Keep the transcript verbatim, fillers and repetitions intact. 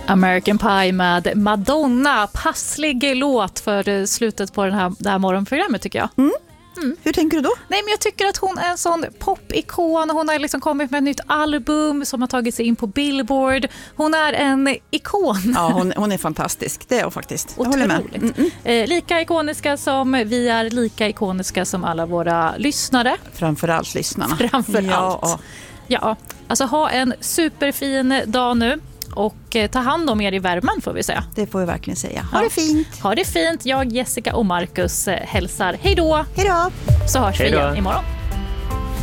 American Pie med Madonna. Passlig låt för slutet på den här, det här morgonprogrammet tycker jag. Mm. Mm. Hur tänker du då? Nej, men jag tycker att hon är en sån popikon. Hon har liksom kommit med ett nytt album som har tagit sig in på Billboard. Hon är en ikon. Ja, hon, hon är fantastisk. Det är hon faktiskt. Jag håller med. Mm -mm. Eh, lika ikoniska som vi är, lika ikoniska som alla våra lyssnare. Framförallt lyssnarna. Framförallt. Ja, ja, alltså ha en superfin dag nu. Och ta hand om er i värmen får vi säga. Det får vi verkligen säga. Ha ja. det fint. Ha det fint. Jag, Jessica och Marcus hälsar. Hej då. Hej då. Så hörs vi igen imorgon.